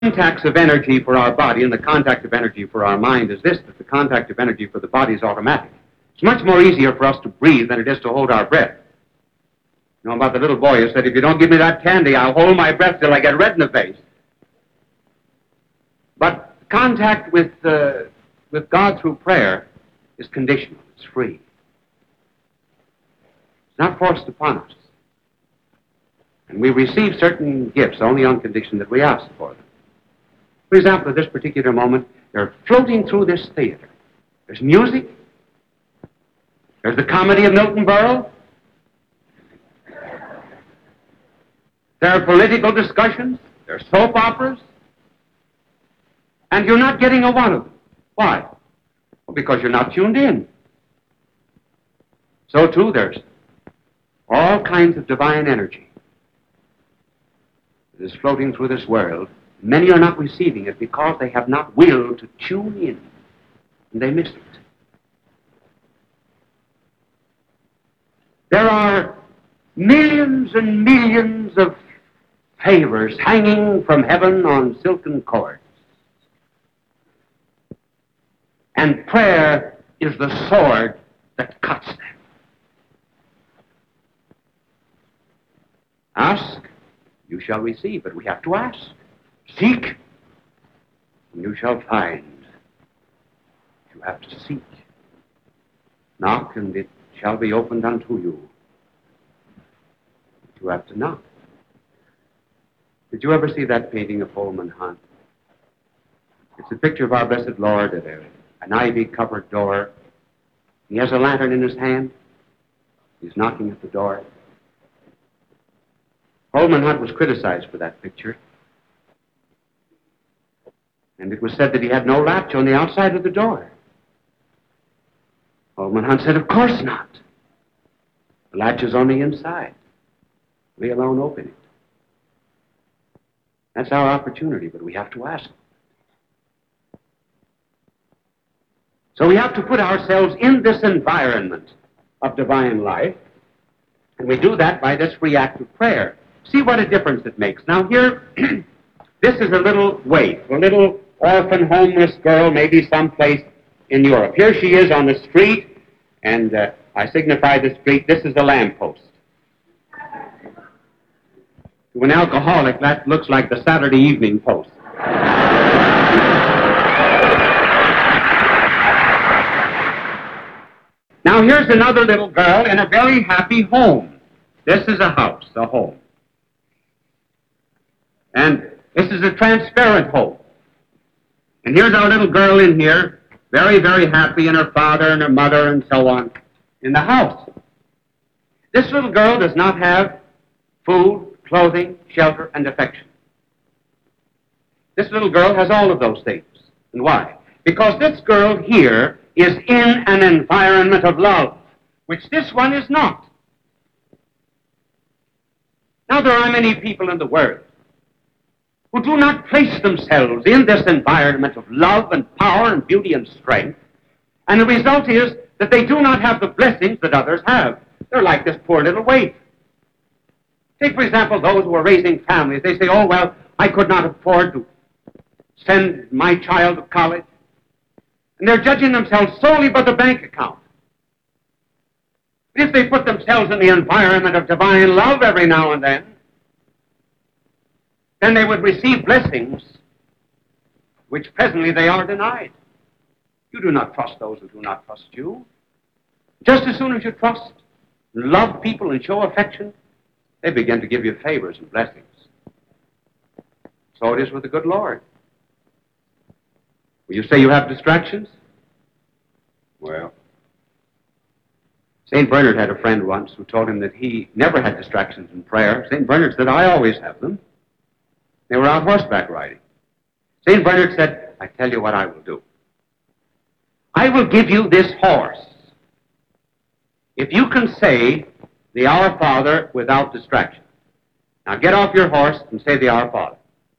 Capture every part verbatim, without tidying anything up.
contacts of energy for our body and the contact of energy for our mind is this, that the contact of energy for the body is automatic. It's much more easier for us to breathe than it is to hold our breath. You know about the little boy who said, if you don't give me that candy, I'll hold my breath till I get red in the face. But contact with, uh, with God through prayer is conditional. It's free. It's not forced upon us. And we receive certain gifts only on condition that we ask for them. For example, at this particular moment, they're floating through this theater. There's music. There's the comedy of Milton Berle. There are political discussions. There are soap operas. And you're not getting a one of them. Why? Well, because you're not tuned in. So, too, there's all kinds of divine energy that is floating through this world. Many are not receiving it because they have not willed to tune in, and they miss it. There are millions and millions of favors hanging from heaven on silken cords. And prayer is the sword that cuts them. Ask, you shall receive, but we have to ask. Seek, and you shall find. You have to seek. Knock, and it shall be opened unto you. You have to knock. Did you ever see that painting of Holman Hunt? It's a picture of our blessed Lord at a, an ivy-covered door. He has a lantern in his hand. He's knocking at the door. Holman Hunt was criticized for that picture. And it was said that he had no latch on the outside of the door. Holman Hunt said, of course not. The latch is on the inside. We alone open it. That's our opportunity, but we have to ask. So we have to put ourselves in this environment of divine life, and we do that by this free act of prayer. See what a difference it makes. Now here, this is a little waif, a little orphan, homeless girl, maybe someplace in Europe. Here she is on the street, and uh, I signify the street. This is a lamppost. To an alcoholic, that looks like the Saturday Evening Post. Now here's another little girl in a very happy home. This is a house, a home. And this is a transparent home. And here's our little girl in here, very, very happy, and her father and her mother and so on in the house. This little girl does not have food, clothing, shelter, and affection. This little girl has all of those things. And why? Because this girl here is in an environment of love, which this one is not. Now, there are many people in the world who do not place themselves in this environment of love and power and beauty and strength, and the result is that they do not have the blessings that others have. They're like this poor little waif. Take, for example, those who are raising families. They say, oh, well, I could not afford to send my child to college. And they're judging themselves solely by the bank account. If they put themselves in the environment of divine love every now and then, then they would receive blessings which presently they are denied. You do not trust those who do not trust you. Just as soon as you trust, love people and show affection, they begin to give you favors and blessings. So it is with the good Lord. Will you say you have distractions? Well, Saint Bernard had a friend once who told him that he never had distractions in prayer. Saint Bernard said, I always have them. They were out horseback riding. Saint Bernard said, I tell you what I will do. I will give you this horse if you can say the Our Father without distraction. Now get off your horse and say the Our Father.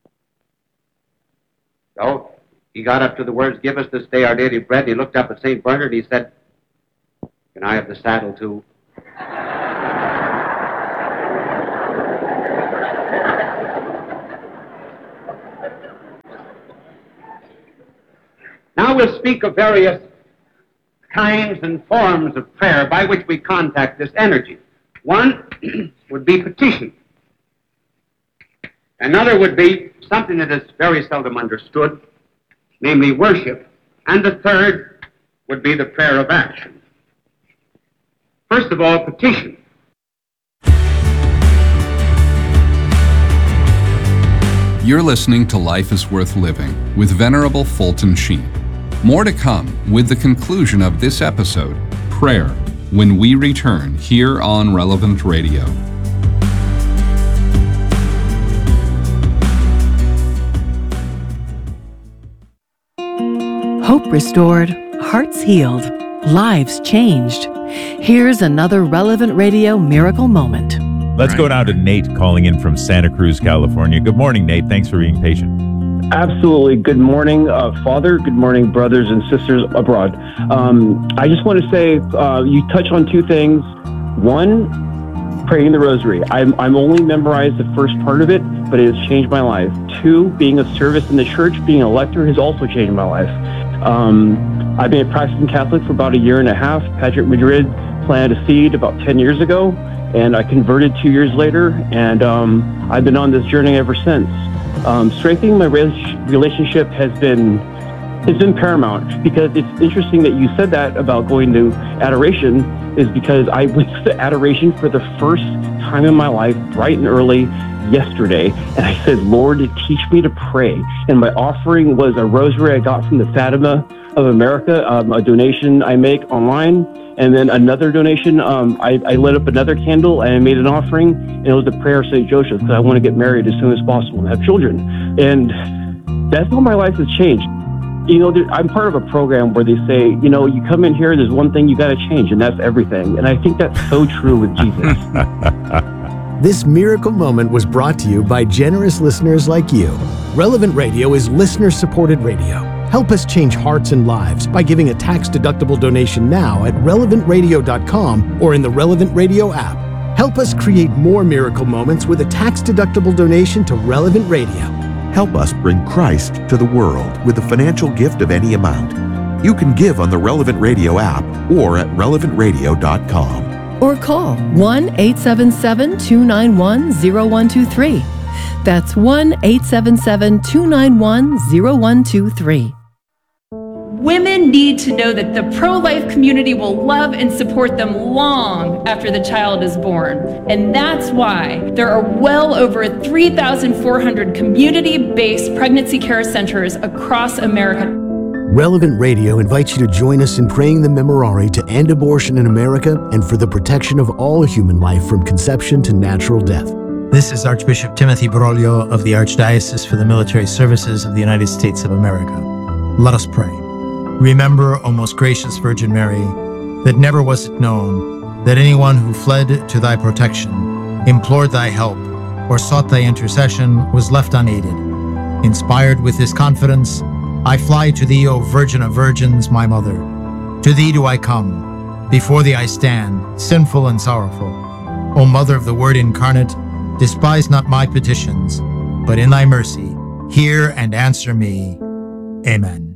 So he got up to the words, give us this day our daily bread. He looked up at Saint Bernard and he said, can I have the saddle too? now we'll speak of various kinds and forms of prayer by which we contact this energy. One would be petition. Another would be something that is very seldom understood, namely worship. And the third would be the prayer of action. First of all, petition. You're listening to Life is Worth Living with Venerable Fulton Sheen. More to come with the conclusion of this episode, Prayer, when we return here on Relevant Radio. Hope restored, hearts healed, lives changed. Here's another Relevant Radio miracle moment. Let's go now to Nate calling in from Santa Cruz, California. Good morning, Nate. Thanks for being patient. Absolutely. Good morning, uh, Father. Good morning, brothers and sisters abroad. Um, I just want to say uh, you touch on two things. One, praying the rosary. I'm, I'm only memorized the first part of it, but it has changed my life. Two, being of service in the church, being a lector has also changed my life. Um, I've been a practicing Catholic for about a year and a half. Patrick Madrid planted a seed about ten years ago, and I converted two years later, and um, I've been on this journey ever since. Um, strengthening my relationship has been has been paramount, because it's interesting that you said that about going to adoration, is because I went to adoration for the first time in my life, bright and early, yesterday, and I said, Lord, teach me to pray. And my offering was a rosary I got from the Fatima of America, um, a donation I make online, and then another donation, um, I, I lit up another candle and I made an offering, and it was the prayer of Saint Joseph, because I want to get married as soon as possible and have children. And that's how my life has changed. You know, there, I'm part of a program where they say, you know, you come in here, there's one thing you got to change, and that's everything. And I think that's so true with Jesus. This miracle moment was brought to you by generous listeners like you. Relevant Radio is listener-supported radio. Help us change hearts and lives by giving a tax-deductible donation now at relevant radio dot com or in the Relevant Radio app. Help us create more miracle moments with a tax-deductible donation to Relevant Radio. Help us bring Christ to the world with a financial gift of any amount. You can give on the Relevant Radio app or at relevant radio dot com. Or call one eight seven seven, two nine one, zero one two three. That's one eight seven seven, two nine one, zero one two three. Women need to know that the pro-life community will love and support them long after the child is born. And that's why there are well over three thousand four hundred community-based pregnancy care centers across America. Relevant Radio invites you to join us in praying the Memorare to end abortion in America and for the protection of all human life from conception to natural death. This is Archbishop Timothy Broglio of the Archdiocese for the Military Services of the United States of America. Let us pray. Remember, O most gracious Virgin Mary, that never was it known that anyone who fled to thy protection, implored thy help, or sought thy intercession was left unaided. Inspired with this confidence, I fly to thee, O Virgin of Virgins, my Mother. To thee do I come. Before thee I stand, sinful and sorrowful. O Mother of the Word incarnate, despise not my petitions, but in thy mercy, hear and answer me. Amen.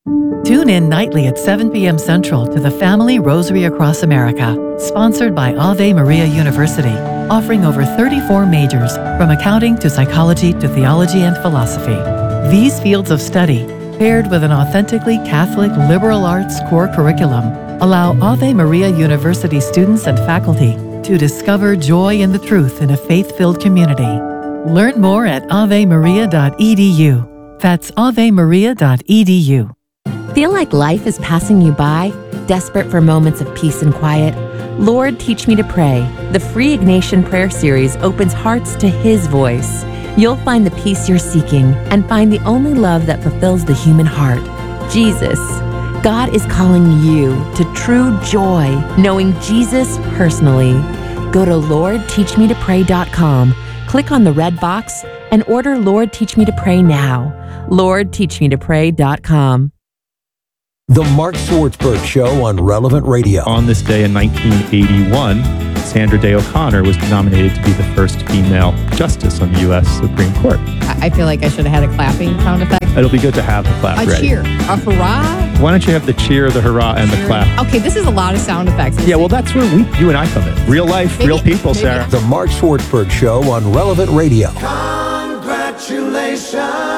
Tune in nightly at seven p.m. Central to the Family Rosary Across America, sponsored by Ave Maria University, offering over thirty-four majors, from accounting to psychology to theology and philosophy. These fields of study, paired with an authentically Catholic liberal arts core curriculum, allow Ave Maria University students and faculty to discover joy in the truth in a faith-filled community. Learn more at ave maria dot e d u. That's ave maria dot e d u. Feel like life is passing you by? Desperate for moments of peace and quiet? Lord, Teach Me to Pray. The free Ignatian prayer series opens hearts to His voice. You'll find the peace you're seeking and find the only love that fulfills the human heart, Jesus. God is calling you to true joy, knowing Jesus personally. Go to lord teach me to pray dot com, click on the red box, and order Lord Teach Me to Pray now. lord teach me to pray dot com. The Mark Swartzberg Show on Relevant Radio. On this day in nineteen eighty-one, Sandra Day O'Connor was nominated to be the first female justice on the U S Supreme Court. I feel like I should have had a clapping sound effect. It'll be good to have the clap A ready. cheer. A hurrah. Why don't you have the cheer, the hurrah, and the clap? Okay, this is a lot of sound effects. Yeah, well, that's where we, you and I come in. Real life, Maybe- real people, maybe- Sarah. The Mark Schwartzberg Show on Relevant Radio. Hooray!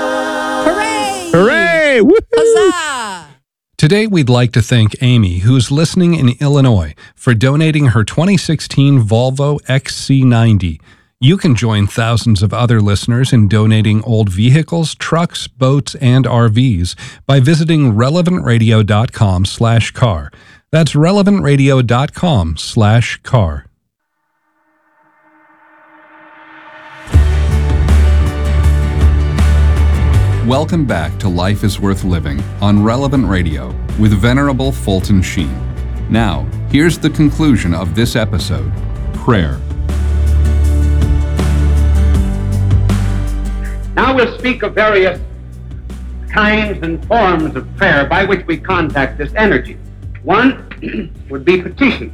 Hooray! Woo-hoo! Huzzah! Today, we'd like to thank Amy, who's listening in Illinois, for donating her twenty sixteen Volvo X C ninety. You can join thousands of other listeners in donating old vehicles, trucks, boats, and R Vs by visiting relevantradio.com slash car. That's relevantradio.com slash car. Welcome back to Life is Worth Living on Relevant Radio with Venerable Fulton Sheen. Now, here's the conclusion of this episode, prayer. Now we'll speak of various kinds and forms of prayer by which we contact this energy. One would be petition.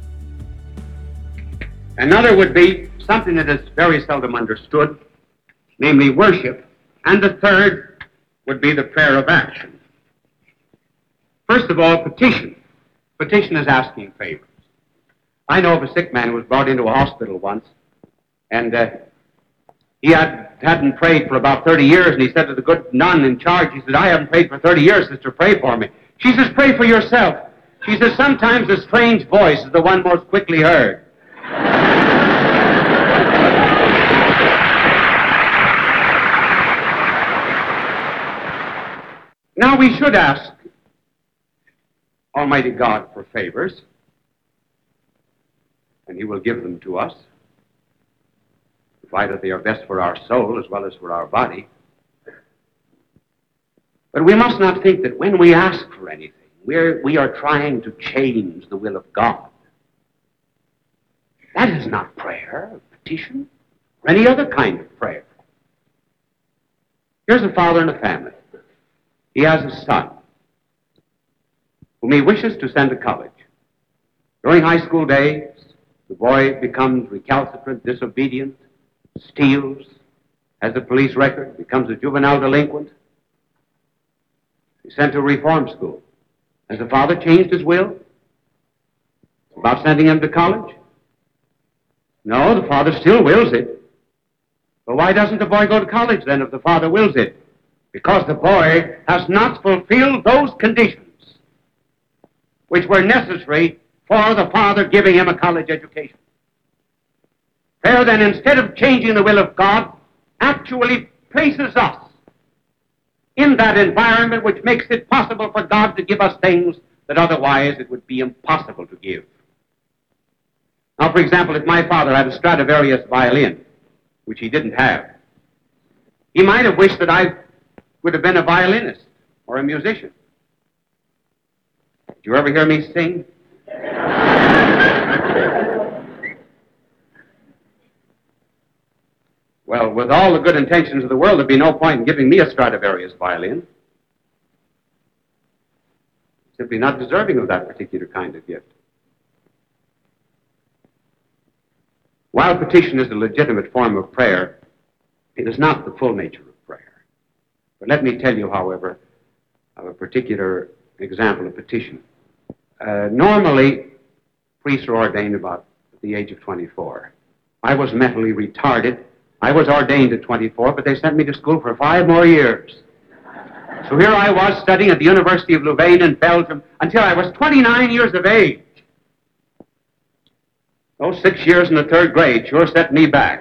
Another would be something that is very seldom understood, namely worship. And the third would be the prayer of action. First of all, petition. Petition is asking favors. I know of a sick man who was brought into a hospital once, and uh, he had, hadn't prayed for about thirty years, and he said to the good nun in charge, he said, I haven't prayed for thirty years, sister, pray for me. She says, pray for yourself. She says, sometimes a strange voice is the one most quickly heard. Now we should ask Almighty God for favors, and He will give them to us, provided they are best for our soul as well as for our body. But we must not think that when we ask for anything, we're, we are trying to change the will of God. That is not prayer, or petition, or any other kind of prayer. Here's a father in a family. He has a son whom he wishes to send to college. During high school days, the boy becomes recalcitrant, disobedient, steals, has a police record, becomes a juvenile delinquent. He's sent to reform school. Has the father changed his will about sending him to college? No, the father still wills it. But why doesn't the boy go to college then if the father wills it? Because the boy has not fulfilled those conditions which were necessary for the father giving him a college education. Prayer then, instead of changing the will of God, actually places us in that environment which makes it possible for God to give us things that otherwise it would be impossible to give. Now, for example, if my father had a Stradivarius violin, which he didn't have, he might have wished that I would have been a violinist or a musician. Did you ever hear me sing? Well, with all the good intentions of the world, there'd be no point in giving me a Stradivarius violin. Simply not deserving of that particular kind of gift. While petition is a legitimate form of prayer, it is not the full nature of prayer. But let me tell you, however, of a particular example of petition. Uh, normally, priests are ordained about at the age of twenty-four. I was mentally retarded. I was ordained at twenty-four, but they sent me to school for five more years. So here I was studying at the University of Louvain in Belgium until I was twenty-nine years of age. Those six years in the third grade sure set me back.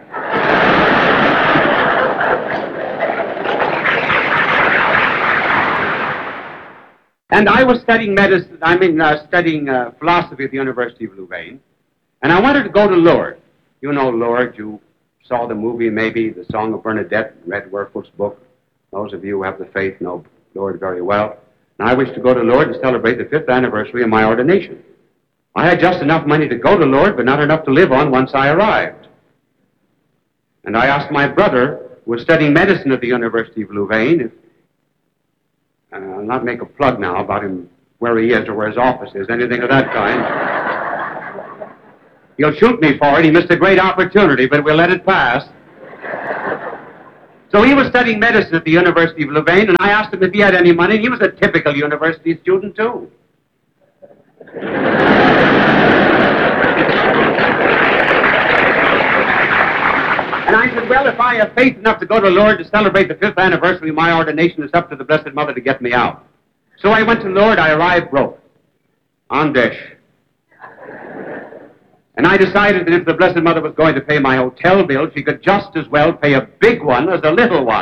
And I was studying medicine, I mean, uh, studying uh, philosophy at the University of Louvain. And I wanted to go to Lourdes. You know Lourdes. You saw the movie, maybe, The Song of Bernadette, read Werfel's book. Those of you who have the faith know Lourdes very well. And I wished to go to Lourdes and celebrate the fifth anniversary of my ordination. I had just enough money to go to Lourdes, but not enough to live on once I arrived. And I asked my brother, who was studying medicine at the University of Louvain, if Uh, I'll not make a plug now about him, where he is or where his office is, anything of that kind. He'll shoot me for it. He missed a great opportunity, but we'll let it pass. So he was studying medicine at the University of Louvain, and I asked him if he had any money, and he was a typical university student, too. And I said, well, if I have faith enough to go to Lourdes to celebrate the fifth anniversary of my ordination, it's up to the Blessed Mother to get me out. So I went to Lourdes. I arrived broke, on dish. And I decided that if the Blessed Mother was going to pay my hotel bill, she could just as well pay a big one as a little one.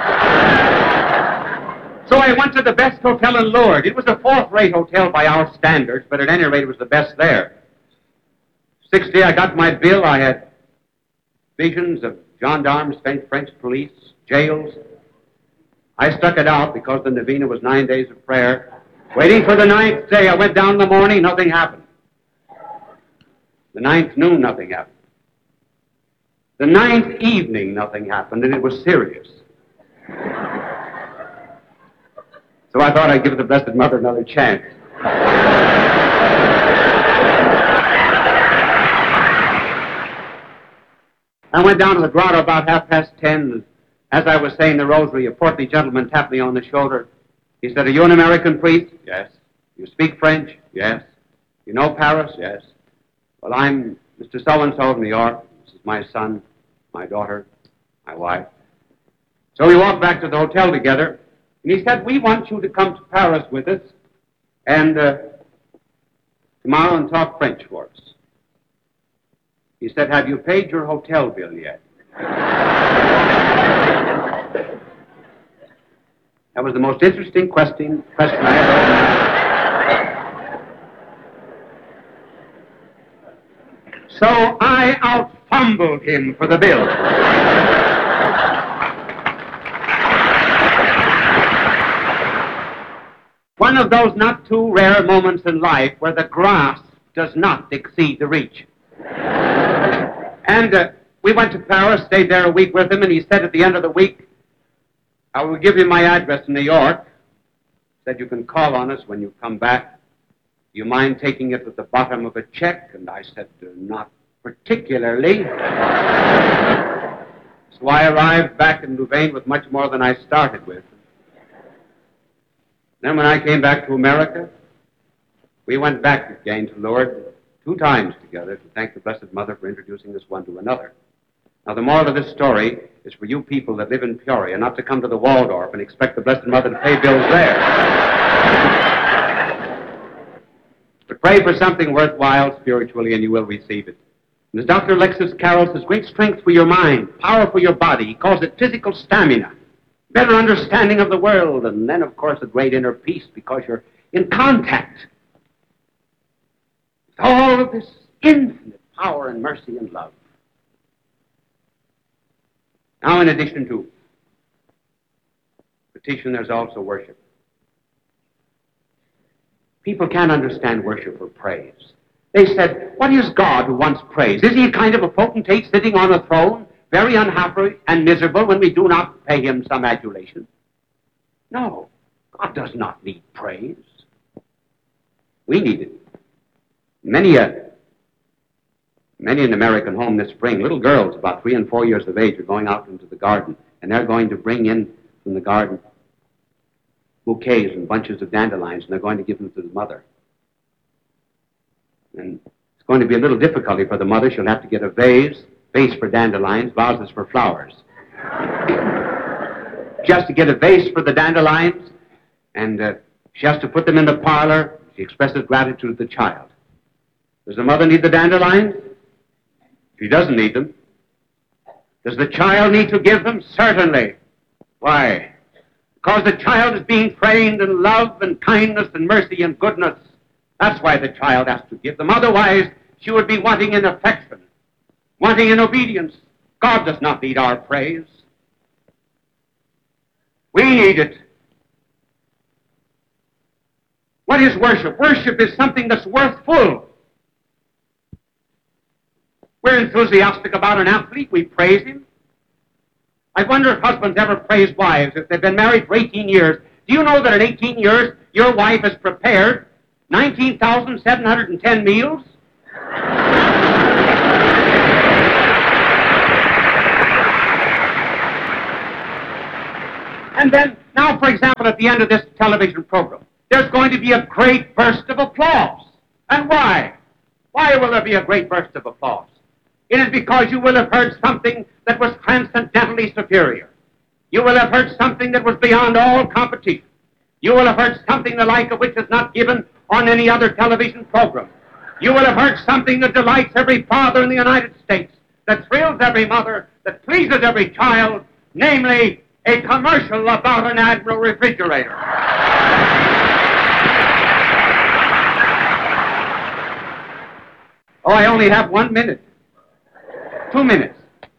So I went to the best hotel in Lourdes. It was a fourth-rate hotel by our standards, but at any rate, it was the best there. Sixth day, I got my bill. I had visions of gendarmes, French police, jails. I stuck it out because the novena was nine days of prayer. Waiting for the ninth day, I went down in the morning, nothing happened. The ninth noon, nothing happened. The ninth evening, nothing happened, and it was serious. So I thought I'd give the Blessed Mother another chance. I went down to the grotto about half past ten. As I was saying the rosary, a portly gentleman tapped me on the shoulder. He said, are you an American priest? Yes. You speak French? Yes. You know Paris? Yes. Well, I'm Mister So-and-so of New York. This is my son, my daughter, my wife. So we walked back to the hotel together, and he said, we want you to come to Paris with us and uh, tomorrow and talk French for us. He said, have you paid your hotel bill yet? That was the most interesting question, question I ever had. So I out-fumbled him for the bill. One of those not too rare moments in life where the grasp does not exceed the reach. And uh, we went to Paris, stayed there a week with him, and he said at the end of the week, I will give you my address in New York. Said you can call on us when you come back. Do you mind taking it at the bottom of a check? And I said, uh, not particularly. So I arrived back in Louvain with much more than I started with. Then when I came back to America, we went back again to Lourdes two times together to thank the Blessed Mother for introducing us one to another. Now, the moral of this story is for you people that live in Peoria not to come to the Waldorf and expect the Blessed Mother to pay bills there. But pray for something worthwhile spiritually and you will receive it. And as Doctor Alexis Carroll says, great strength for your mind, power for your body. He calls it physical stamina, better understanding of the world, and then, of course, a great inner peace because you're in contact with all of this infinite power and mercy and love. Now, in addition to petition, there's also worship. People can't understand worship or praise. They said, what is God who wants praise? Is he a kind of a potentate sitting on a throne, very unhappy and miserable when we do not pay him some adulation? No, God does not need praise. We need it. Many a, many an American home this spring, little girls about three and four years of age are going out into the garden, and they're going to bring in from the garden bouquets and bunches of dandelions, and they're going to give them to the mother. And it's going to be a little difficulty for the mother. She'll have to get a vase, vase for dandelions, vases for flowers. She has to get a vase for the dandelions, and uh, she has to put them in the parlor. She expresses gratitude to the child. Does the mother need the dandelions? She doesn't need them. Does the child need to give them? Certainly. Why? Because the child is being trained in love and kindness and mercy and goodness. That's why the child has to give them. Otherwise, she would be wanting in affection, wanting in obedience. God does not need our praise. We need it. What is worship? Worship is something that's worthful. We're enthusiastic about an athlete. We praise him. I wonder if husbands ever praise wives if they've been married for eighteen years. Do you know that in eighteen years, your wife has prepared nineteen thousand seven hundred ten meals? And then, now, for example, at the end of this television program, there's going to be a great burst of applause. And why? Why will there be a great burst of applause? It is because you will have heard something that was transcendently superior. You will have heard something that was beyond all competition. You will have heard something the like of which is not given on any other television program. You will have heard something that delights every father in the United States, that thrills every mother, that pleases every child, namely a commercial about an Admiral refrigerator. Oh, I only have one minute, two minutes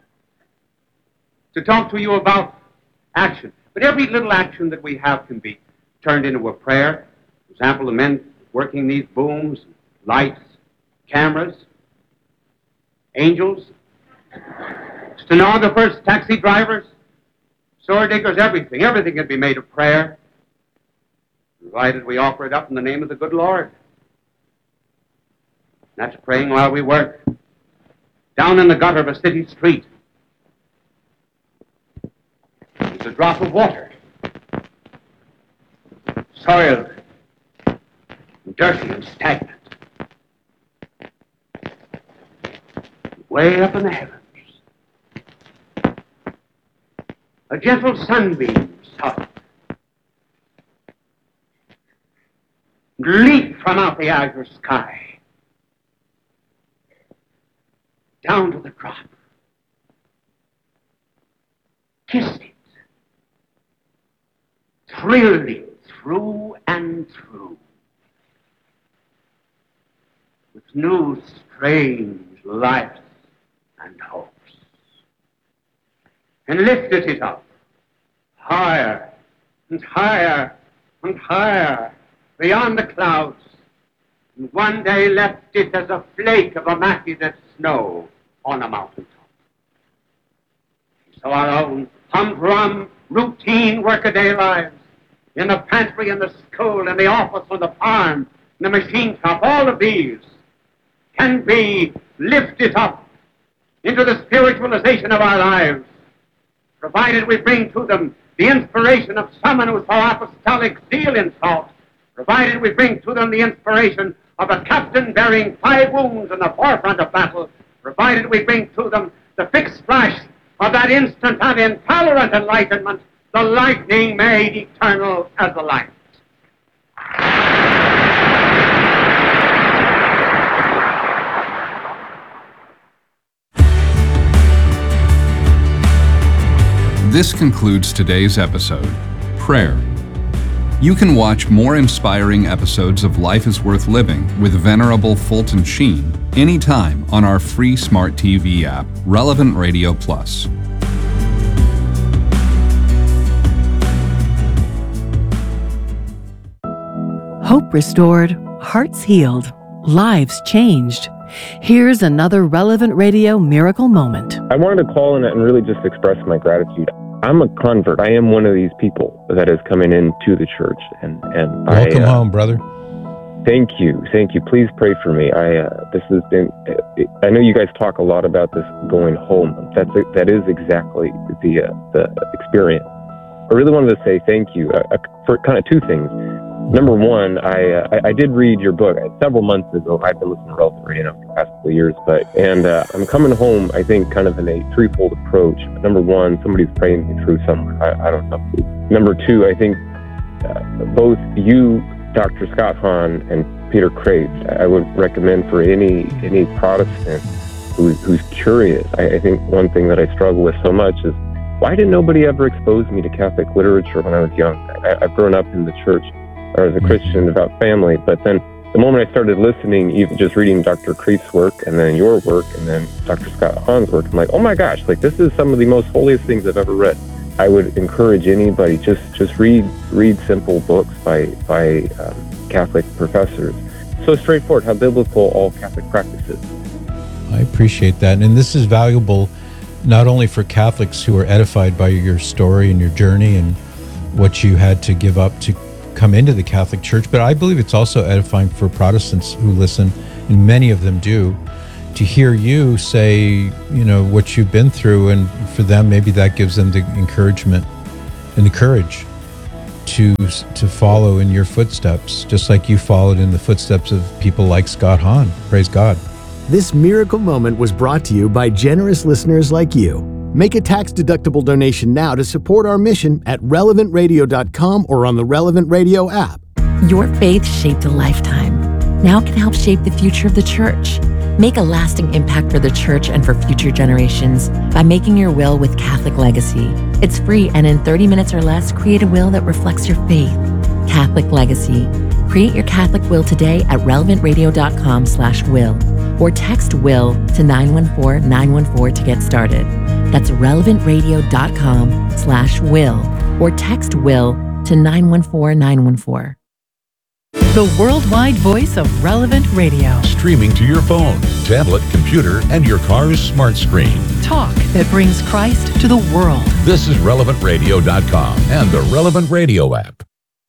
to talk to you about action. But every little action that we have can be turned into a prayer. For example, the men working these booms, lights, cameras, angels, stenographers, taxi drivers, sword diggers, everything. Everything can be made a prayer, provided we offer it up in the name of the good Lord. That's praying while we work. Down in the gutter of a city street, there's a drop of water, soiled, and dirty, and stagnant. Way up in the heavens, a gentle sunbeam sought, leaped from out the azure sky down to the drop, kissed it, thrilled it through and through with new strange life and hopes, and lifted it up higher and higher and higher beyond the clouds, and one day left it as a flake of immaculate snow on a mountaintop. So our own humdrum, routine workaday lives, in the pantry, in the school, in the office, on the farm, in the machine shop, all of these can be lifted up into the spiritualization of our lives, provided we bring to them the inspiration of someone who saw apostolic zeal in salt, provided we bring to them the inspiration of a captain bearing five wounds in the forefront of battle, provided we bring to them the fixed flash of that instant of intolerant enlightenment, the lightning made eternal as the light. This concludes today's episode, Prayer. You can watch more inspiring episodes of Life is Worth Living with Venerable Fulton Sheen anytime on our free smart T V app, Relevant Radio Plus. Hope restored, hearts healed, lives changed. Here's another Relevant Radio miracle moment. I wanted to call in and really just express my gratitude. I'm a convert. I am one of these people that is coming into the church, and and welcome I, uh, home, brother. Thank you, thank you. Please pray for me. I uh, this has been. I know you guys talk a lot about this going home. That's that is exactly the uh, the experience. I really wanted to say thank you uh, for kind of two things. Number one, I, uh, I I did read your book several months ago. I've been listening to Relevant Radio for the past couple of years, but and uh, I'm coming home. I think kind of in a threefold approach. Number one, somebody's praying me through somewhere. I, I don't know. Number two, I think uh, both you, Doctor Scott Hahn, and Peter Kreeft, I would recommend for any any Protestant who, who's curious. I, I think one thing that I struggle with so much is why did nobody ever expose me to Catholic literature when I was young? I, I've grown up in the church, or as a Christian, devout family, but then the moment I started listening, even just reading Doctor Kreeft's work, and then your work, and then Doctor Scott Hahn's work, I'm like, oh my gosh, like this is some of the most holiest things I've ever read. I would encourage anybody, just just read read simple books by by um, Catholic professors. So straightforward, how biblical all Catholic practice is. I appreciate that, and this is valuable not only for Catholics who are edified by your story and your journey and what you had to give up to come into the Catholic Church, but I believe it's also edifying for Protestants who listen, and many of them do, to hear you say, you know, what you've been through, and for them, maybe that gives them the encouragement and the courage to to follow in your footsteps, just like you followed in the footsteps of people like Scott Hahn. Praise God. This miracle moment was brought to you by generous listeners like you. Make a tax-deductible donation now to support our mission at relevant radio dot com or on the Relevant Radio app. Your faith shaped a lifetime. Now can help shape the future of the church. Make a lasting impact for the church and for future generations by making your will with Catholic Legacy. It's free, and in thirty minutes or less, create a will that reflects your faith. Catholic Legacy. Create your Catholic will today at relevant radio dot com slash will or text will to nine one four nine one four to get started. That's relevant radio dot com slash will or text will to nine one four nine one four. The worldwide voice of Relevant Radio. Streaming to your phone, tablet, computer, and your car's smart screen. Talk that brings Christ to the world. This is relevant radio dot com and the Relevant Radio app.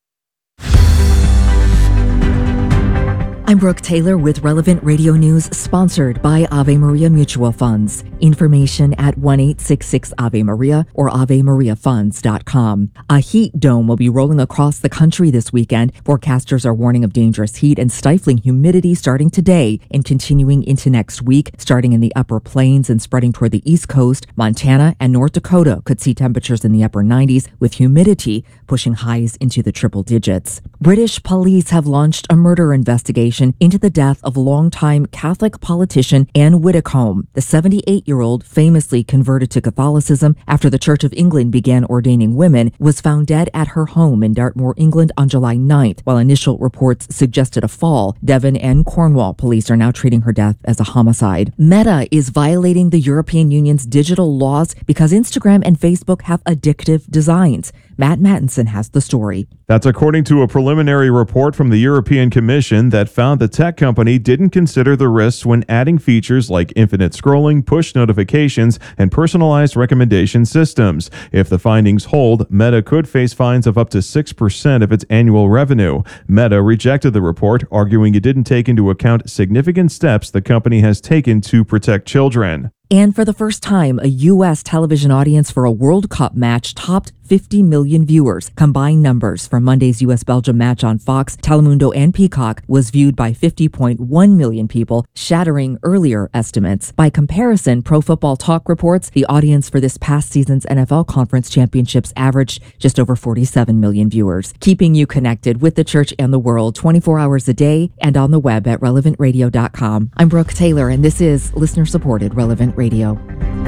I'm Brooke Taylor with Relevant Radio News, sponsored by Ave Maria Mutual Funds. Information at one eight six six Ave Maria or ave maria funds dot com. A heat dome will be rolling across the country this weekend. Forecasters are warning of dangerous heat and stifling humidity starting today and continuing into next week. Starting in the upper plains and spreading toward the East Coast, Montana and North Dakota could see temperatures in the upper nineties, with humidity pushing highs into the triple digits. British police have launched a murder investigation into the death of longtime Catholic politician Anne Widdecombe. The seventy-eight-year-old, famously converted to Catholicism after the Church of England began ordaining women, was found dead at her home in Dartmoor, England on July ninth. While initial reports suggested a fall, Devon and Cornwall police are now treating her death as a homicide. Meta is violating the European Union's digital laws because Instagram and Facebook have addictive designs. Matt Mattinson has the story. That's according to a preliminary report from the European Commission that found the tech company didn't consider the risks when adding features like infinite scrolling, push notifications, and personalized recommendation systems. If the findings hold, Meta could face fines of up to six percent of its annual revenue. Meta rejected the report, arguing it didn't take into account significant steps the company has taken to protect children. And for the first time, a U S television audience for a World Cup match topped fifty million viewers. Combined numbers from Monday's U S Belgium match on Fox, Telemundo, and Peacock was viewed by fifty point one million people, shattering earlier estimates. By comparison, Pro Football Talk reports the audience for this past season's N F L Conference Championships averaged just over forty-seven million viewers. Keeping you connected with the church and the world twenty-four hours a day and on the web at relevant radio dot com. I'm Brooke Taylor, and this is listener-supported Relevant Radio.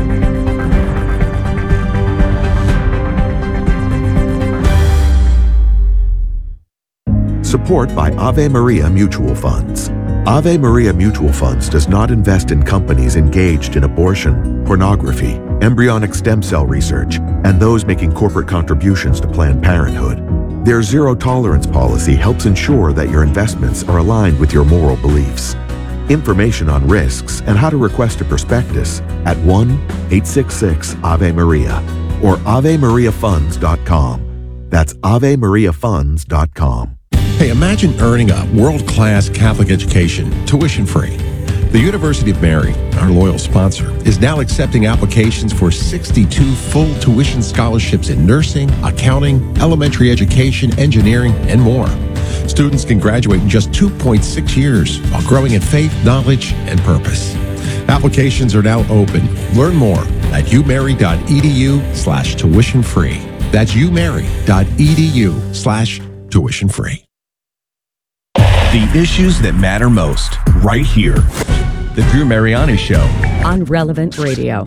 Support by Ave Maria Mutual Funds. Ave Maria Mutual Funds does not invest in companies engaged in abortion, pornography, embryonic stem cell research, and those making corporate contributions to Planned Parenthood. Their zero-tolerance policy helps ensure that your investments are aligned with your moral beliefs. Information on risks and how to request a prospectus at one eight six six Ave Maria or ave maria funds dot com. That's ave maria funds dot com. Hey, imagine earning a world-class Catholic education, tuition-free. The University of Mary, our loyal sponsor, is now accepting applications for sixty-two full tuition scholarships in nursing, accounting, elementary education, engineering, and more. Students can graduate in just two point six years while growing in faith, knowledge, and purpose. Applications are now open. Learn more at umary.edu slash tuition free. That's umary.edu slash tuition free. The issues that matter most, right here. The Drew Mariani Show. On Relevant Radio.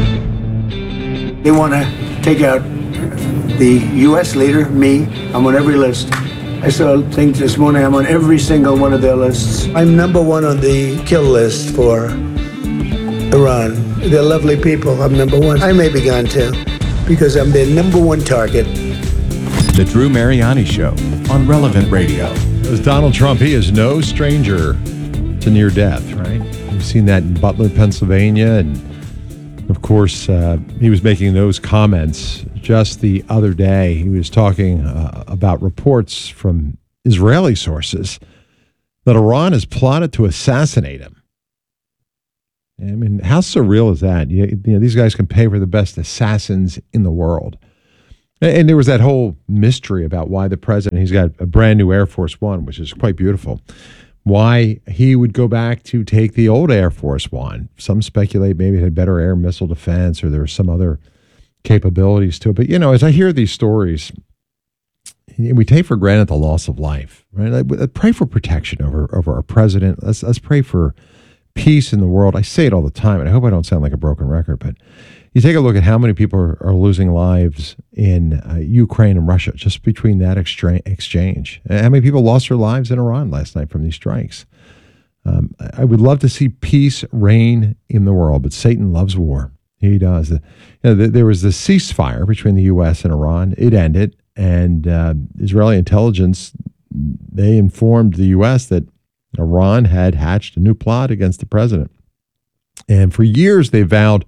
They want to take out the U S leader, me. I'm on every list. I saw a thing this morning, I'm on every single one of their lists. I'm number one on the kill list for Iran. They're lovely people. I'm number one. I may be gone too, because I'm their number one target. The Drew Mariani Show on Relevant Radio. As Donald Trump, he is no stranger to near death, right? We've seen that in Butler, Pennsylvania, and of course, uh, he was making those comments just the other day. He was talking uh, about reports from Israeli sources that Iran has plotted to assassinate him. I mean, how surreal is that? You, you know, these guys can pay for the best assassins in the world. And there was that whole mystery about why the president, he's got a brand new Air Force One, which is quite beautiful, why he would go back to take the old Air Force One. Some speculate maybe it had better air missile defense or there were some other capabilities to it. But, you know, as I hear these stories, we take for granted the loss of life, right? Like, pray for protection over, over our president. Let's, let's pray for peace in the world. I say it all the time, and I hope I don't sound like a broken record, but you take a look at how many people are, are losing lives in uh, Ukraine and Russia just between that extra- exchange. And how many people lost their lives in Iran last night from these strikes? Um, I would love to see peace reign in the world, but Satan loves war. He does. You know, the, there was the ceasefire between the U S and Iran. It ended, and uh, Israeli intelligence, they informed the U S that Iran had hatched a new plot against the president. And for years, they vowed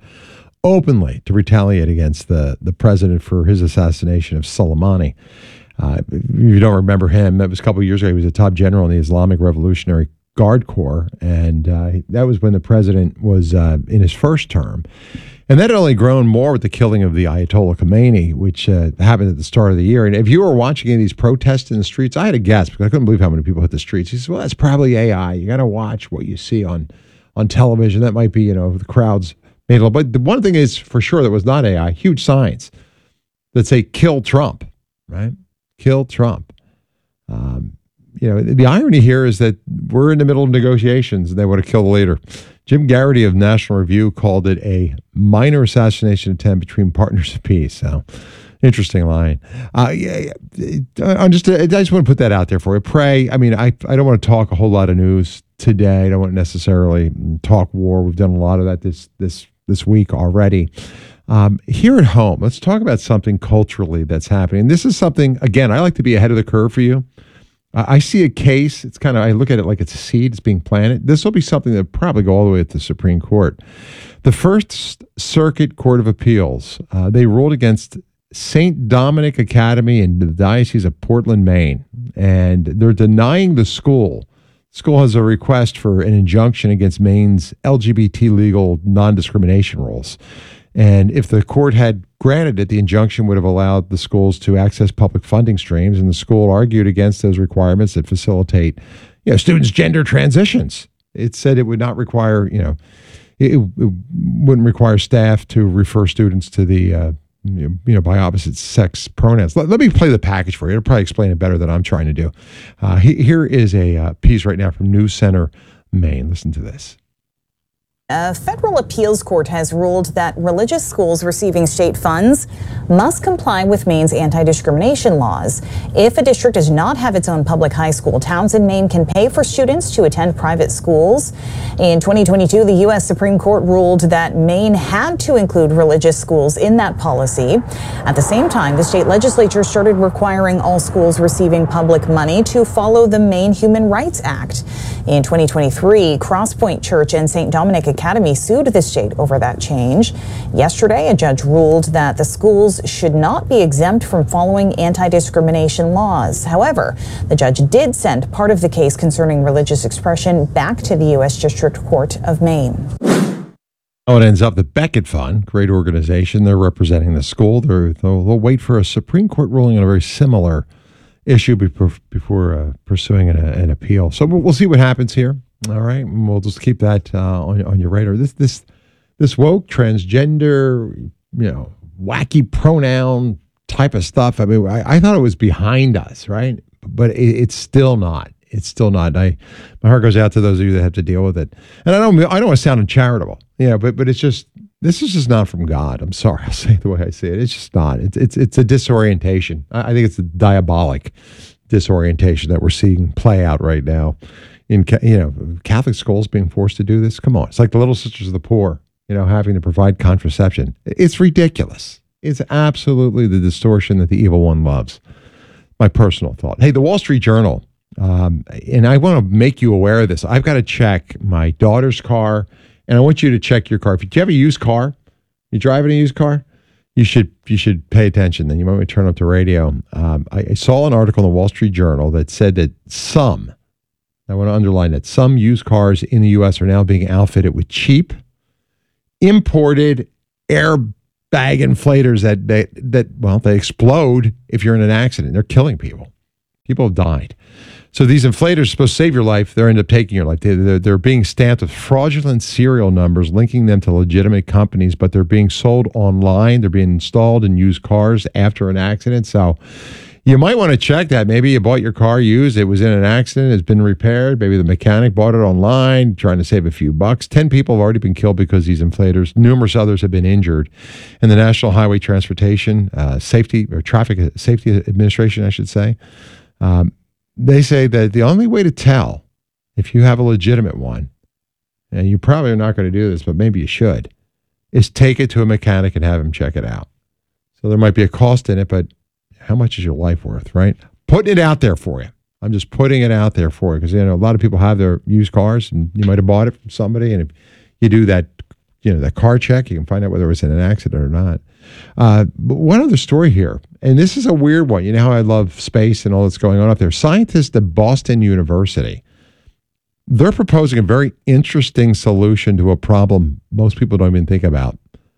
openly to retaliate against the, the president for his assassination of Soleimani. Uh, if you don't remember him, that was a couple of years ago. He was a top general in the Islamic Revolutionary Guard Corps, and uh, that was when the president was uh, in his first term. And that had only grown more with the killing of the Ayatollah Khomeini, which uh, happened at the start of the year. And if you were watching any of these protests in the streets, I had a guess because I couldn't believe how many people hit the streets. He says, well, that's probably A I. You got to watch what you see on, on television. That might be, you know, the crowds. But the one thing is for sure that was not A I, huge signs that say kill Trump, right? Kill Trump. Um, you know, the irony here is that we're in the middle of negotiations and they want to kill the leader. Jim Garrity of National Review called it a minor assassination attempt between partners of peace. So interesting line. Uh, yeah, I'm just, I just want to put that out there for you. Pray. I mean, I, I don't want to talk a whole lot of news today. I don't want to necessarily talk war. We've done a lot of that this, this, this week already. Um, here at home, let's talk about something culturally that's happening. This is something, again, I like to be ahead of the curve for you. Uh, I see a case. It's kind of, I look at it like it's a seed. It's being planted. This will be something that will probably go all the way to the Supreme Court. The First Circuit Court of Appeals, uh, they ruled against Saint Dominic Academy in the Diocese of Portland, Maine, and they're denying the school. School has a request for an injunction against Maine's L G B T legal non-discrimination rules. And if the court had granted it, the injunction would have allowed the schools to access public funding streams, and the school argued against those requirements that facilitate, you know, students' gender transitions. It said it would not require, you know, it, it wouldn't require staff to refer students to the, uh, you know, by opposite sex pronouns. Let, let me play the package for you. It'll probably explain it better than I'm trying to do. Uh, he, here is a uh, piece right now from News Center, Maine. Listen to this. A federal appeals court has ruled that religious schools receiving state funds must comply with Maine's anti-discrimination laws. If a district does not have its own public high school, towns in Maine can pay for students to attend private schools. In twenty twenty-two, the U S Supreme Court ruled that Maine had to include religious schools in that policy. At the same time, the state legislature started requiring all schools receiving public money to follow the Maine Human Rights Act. In twenty twenty-three, Crosspoint Church and Saint Dominic Academy sued the state over that change. Yesterday, a judge ruled that the schools should not be exempt from following anti-discrimination laws. However, the judge did send part of the case concerning religious expression back to the U S District Court of Maine. Oh, it ends up the Beckett Fund, great organization. They're representing the school. They're, they'll, they'll wait for a Supreme Court ruling on a very similar issue before, before uh, pursuing an, an appeal. So we'll, we'll see what happens here. All right, and we'll just keep that uh, on on your radar. This this this woke transgender, you know, wacky pronoun type of stuff. I mean, I, I thought it was behind us, right? But it, it's still not. It's still not. I my heart goes out to those of you that have to deal with it. And I don't I don't want to sound uncharitable, you know, but but it's just this is just not from God. I'm sorry, I'll say it the way I say it. It's just not. It's it's it's a disorientation. I, I think it's a diabolic disorientation that we're seeing play out right now. In, you know, Catholic schools being forced to do this. Come on. It's like the Little Sisters of the Poor, you know, having to provide contraception. It's ridiculous. It's absolutely the distortion that the evil one loves. My personal thought. Hey, the Wall Street Journal, um, and I want to make you aware of this. I've got to check my daughter's car, and I want you to check your car. If you have a used car, you driving a used car, you should you should pay attention. Then you might want to turn up the radio. Um, I, I saw an article in the Wall Street Journal that said that some, I want to underline that some used cars in the U S are now being outfitted with cheap, imported air bag inflators that, that, that, well, they explode if you're in an accident. They're killing people. People have died. So these inflators are supposed to save your life. They end up taking your life. They, they're, they're being stamped with fraudulent serial numbers, linking them to legitimate companies, but they're being sold online. They're being installed in used cars after an accident. So you might want to check that. Maybe you bought your car used. It was in an accident. It's been repaired. Maybe the mechanic bought it online, trying to save a few bucks. Ten people have already been killed because of these inflators. Numerous others have been injured. And the National Highway Transportation uh, Safety or Traffic Safety Administration, I should say, um, they say that the only way to tell if you have a legitimate one, and you probably are not going to do this, but maybe you should, is take it to a mechanic and have him check it out. So there might be a cost in it, but how much is your life worth, right? Putting it out there for you. I'm just putting it out there for you because, you know, a lot of people have their used cars and you might have bought it from somebody. And if you do that, you know, that car check, you can find out whether it was in an accident or not. Uh, but one other story here, and this is a weird one. You know how I love space and all that's going on up there. Scientists at Boston University, they're proposing a very interesting solution to a problem most people don't even think about.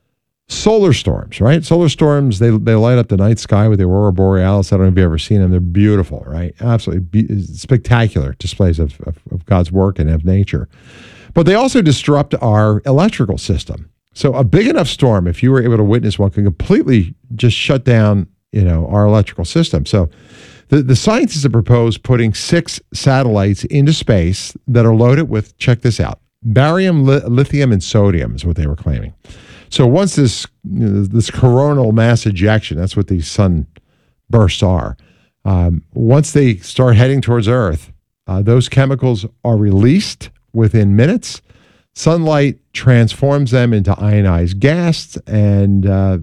Solar storms, right? Solar storms, they they light up the night sky with the aurora borealis. I don't know if you've ever seen them. They're beautiful, right? Absolutely be- spectacular displays of, of, of God's work and of nature. But they also disrupt our electrical system. So a big enough storm, if you were able to witness one, can completely just shut down, you know, our electrical system. So the, the scientists have proposed putting six satellites into space that are loaded with, check this out, barium, li- lithium, and sodium is what they were claiming. So once this you know, this coronal mass ejection, that's what these sunbursts are, um, once they start heading towards Earth, uh, those chemicals are released within minutes. Sunlight transforms them into ionized gas and uh,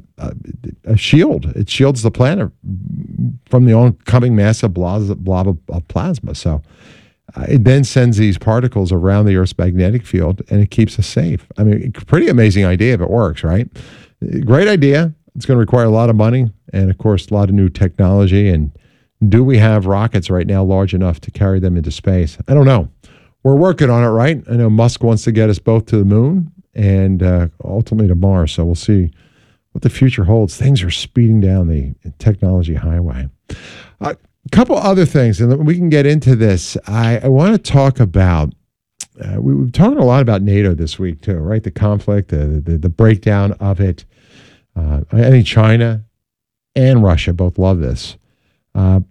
a shield. It shields the planet from the oncoming massive blob of plasma. So uh, it then sends these particles around the Earth's magnetic field and it keeps us safe. I mean, pretty amazing idea if it works, right? Great idea. It's going to require a lot of money and, of course, a lot of new technology. And do we have rockets right now large enough to carry them into space? I don't know. We're working on it, right? I know Musk wants to get us both to the moon and uh, ultimately to Mars. So we'll see what the future holds. Things are speeding down the technology highway. A uh, couple other things, and we can get into this. I, I want to talk about, uh, we, we've talked a lot about NATO this week too, right? The conflict, the, the, the breakdown of it. Uh, I think China and Russia both love this. Uh,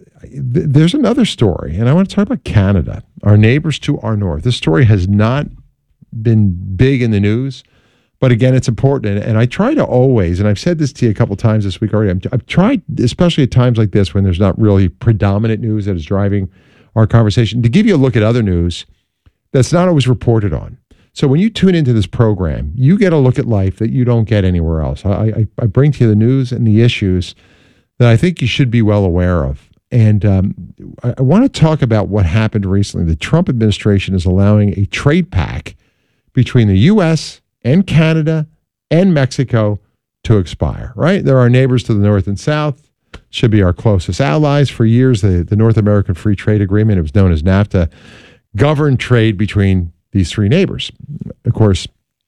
There's another story, and I want to talk about Canada, our neighbors to our north. This story has not been big in the news, but again, it's important. And, and I try to always, and I've said this to you a couple times this week already, I'm, I've tried, especially at times like this when there's not really predominant news that is driving our conversation, to give you a look at other news that's not always reported on. So when you tune into this program, you get a look at life that you don't get anywhere else. I, I, I bring to you the news and the issues that I think you should be well aware of. And um, I, I want to talk about what happened recently. The Trump administration is allowing a trade pact between the U S and Canada and Mexico to expire, right? They're our neighbors to the north and south, should be our closest allies. For years, the, the North American Free Trade Agreement, it was known as NAFTA, governed trade between these three neighbors. Of course,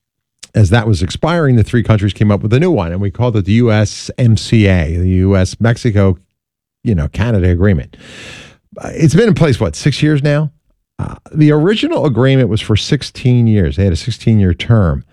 as that was expiring, the three countries came up with a new one, and we called it the U S M C A, the U S Mexico you know, Canada agreement. It's been in place, what, six years now? Uh, the original agreement was for sixteen years. They had a sixteen-year term.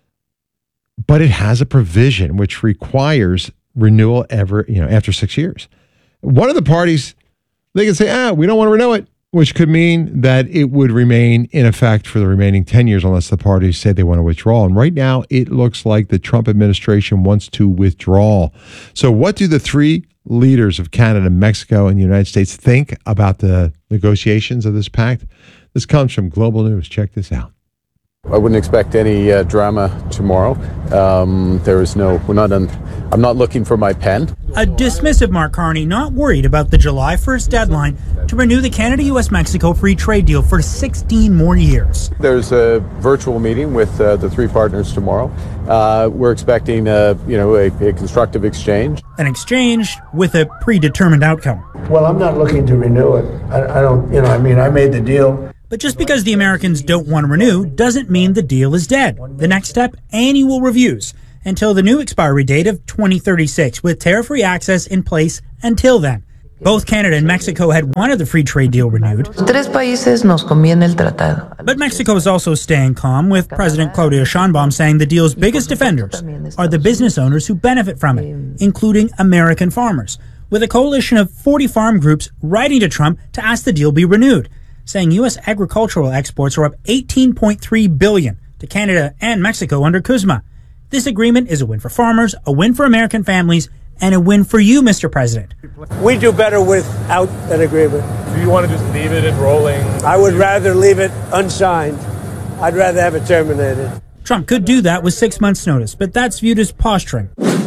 But it has a provision which requires renewal ever, you know, after six years. One of the parties, they can say, ah, we don't want to renew it, which could mean that it would remain in effect for the remaining ten years unless the parties say they want to withdraw. And right now, it looks like the Trump administration wants to withdraw. So what do the three leaders of Canada, Mexico, and the United States think about the negotiations of this pact? This comes from Global News. Check this out. I wouldn't expect any uh, drama tomorrow. Um, there is no, we're not on, I'm not looking for my pen. A dismissive Mark Carney, not worried about the July first deadline to renew the Canada-U S Mexico free trade deal for sixteen more years. There's a virtual meeting with uh, the three partners tomorrow. Uh, we're expecting, uh, you know, a, a constructive exchange. An exchange with a predetermined outcome. Well, I'm not looking to renew it. I, I don't, you know, I mean, I made the deal. But just because the Americans don't want to renew doesn't mean the deal is dead. The next step, annual reviews. until the new expiry date of twenty thirty-six, with tariff-free access in place until then. Both Canada and Mexico had wanted the free trade deal renewed. Tres países nos conviene el tratado. But Mexico is also staying calm, with President Claudia Sheinbaum saying the deal's biggest defenders are the business owners who benefit from it, including American farmers, with a coalition of forty farm groups writing to Trump to ask the deal be renewed, saying U S agricultural exports are up eighteen point three billion dollars to Canada and Mexico under CUSMA. This agreement is a win for farmers, a win for American families, and a win for you, Mister President. We do better without an agreement. Do you want to just leave it in rolling? I would rather leave it unsigned. I'd rather have it terminated. Trump could do that with six months' notice, but that's viewed as posturing.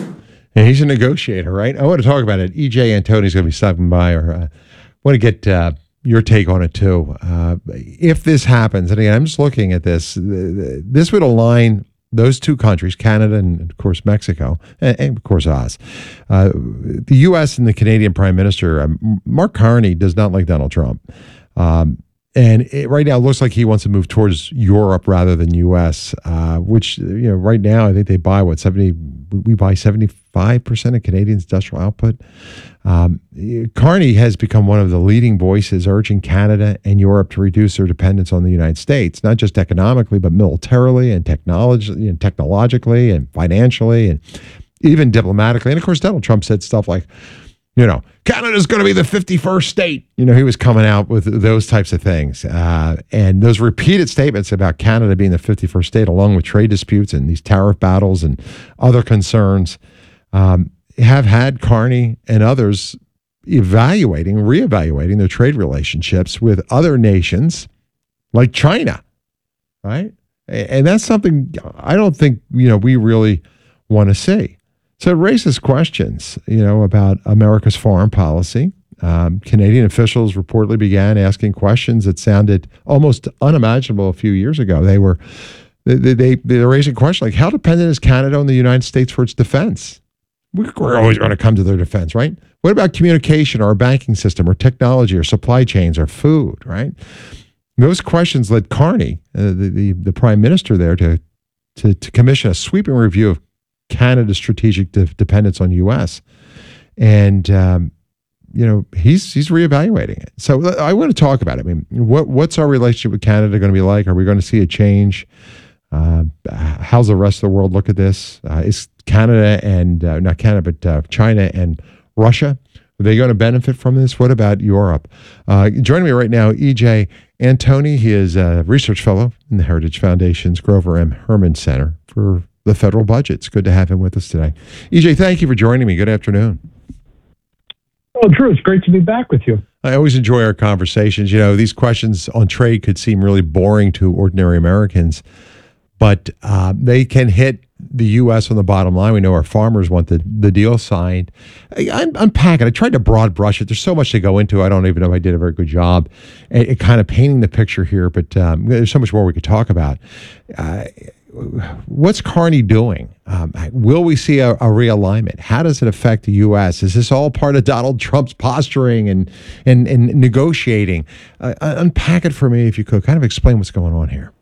And he's a negotiator, right? I want to talk about it. E J Antoni's going to be stopping by, or uh, want to get uh, your take on it too. Uh, if this happens, and again, I'm just looking at this, this would align those two countries, Canada and, of course, Mexico, and, and of course, us. Uh, the U S and the Canadian Prime Minister, um, Mark Carney, does not like Donald Trump. Um, and it, right now, it looks like he wants to move towards Europe rather than U S, uh, which, you know, right now, I think they buy, what, seventy, we buy seventy-five percent of Canadians' industrial output. Um, Carney has become one of the leading voices urging Canada and Europe to reduce their dependence on the United States, not just economically, but militarily and technology and technologically and financially and even diplomatically. And of course, Donald Trump said stuff like, you know, Canada's going to be the fifty-first state. You know, he was coming out with those types of things. Uh, and those repeated statements about Canada being the fifty-first state, along with trade disputes and these tariff battles and other concerns, um, have had Carney and others evaluating, reevaluating their trade relationships with other nations like China, right? And that's something I don't think, you know, we really want to see. So it raises questions, you know, about America's foreign policy. Um, Canadian officials reportedly began asking questions that sounded almost unimaginable a few years ago. They were they they they're raising questions like, how dependent is Canada on the United States for its defense? We're always going to come to their defense, right? What about communication or our banking system or technology or supply chains or food, right? Those questions led Carney, uh, the, the the prime minister there, to to to commission a sweeping review of Canada's strategic de- dependence on U S. And, um, you know, he's he's reevaluating it. So I want to talk about it. I mean, what what's our relationship with Canada going to be like? Are we going to see a change? Uh, how's the rest of the world look at this? Uh, is Canada and, uh, not Canada, but uh, China and Russia, are they going to benefit from this? What about Europe? Uh, joining me right now, E J Antoni. He is a research fellow in the Heritage Foundation's Grover M. Herman Center for the federal budget. It's good to have him with us today. E J, thank you for joining me. Good afternoon. Oh, Drew, it's great to be back with you. I always enjoy our conversations. You know, these questions on trade could seem really boring to ordinary Americans, but uh, they can hit the U S on the bottom line. We know our farmers want the, the deal signed. I, I'm unpacking. I tried to broad brush it. There's so much to go into. I don't even know if I did a very good job at, at kind of painting the picture here, but um, there's so much more we could talk about. Uh, what's Carney doing? Um, will we see a, a realignment? How does it affect the U S? Is this all part of Donald Trump's posturing and and, and negotiating? Uh, unpack it for me, if you could. Kind of explain what's going on here.